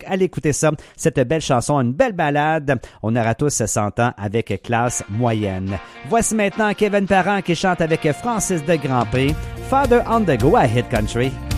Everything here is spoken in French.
allez écouter ça, cette belle chanson, une belle balade. On aura tous 100 ans avec classe moyenne. Voici maintenant Kevin Parent qui chante avec Francis de Grandpré, Father on the Go à Hit Country.